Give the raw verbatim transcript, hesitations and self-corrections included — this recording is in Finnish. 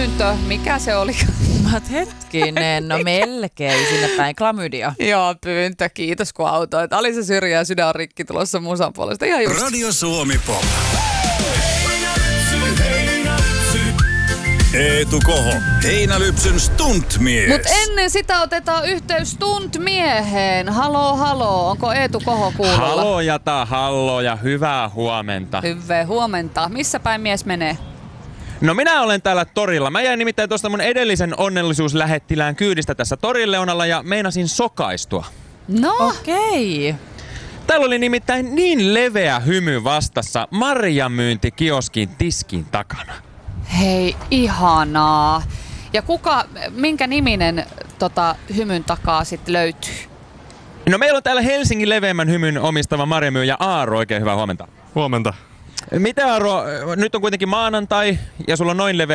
pyyntö, mikä se oli? Mä oot hetkinen, no melkein sinne päin, klamydia. Joo, pyyntö, kiitos kun autoit. Alisa Syrjä ja Sydän on rikki tulossa musan puolesta, ihan just. Radio Suomi Pop. Eetu Koho, Heinälypsyn stuntmies. Mut ennen sitä otetaan yhteys stuntmieheen. Haloo, haloo, onko Eetu Koho kuulolla? Haloo Jata, hallo ja hyvää huomenta. Hyvää huomenta. Missä päin mies menee? No minä olen täällä torilla. Mä jäin nimittäin tuosta mun edellisen onnellisuuslähettilään kyydistä tässä torilleunalla ja meinasin sokaistua. No? Okei. Okay. Täällä oli nimittäin niin leveä hymy vastassa marjamyyntikioskin tiskin takana. Hei, ihanaa. Ja kuka, minkä niminen tota, hymyn takaa sitten löytyy? No meillä on täällä Helsingin leveimmän hymyn omistava marjamyyjä Aaro. Oikein hyvää huomenta. Huomenta. Mitä Aaro, nyt on kuitenkin maanantai ja sulla on noin leveä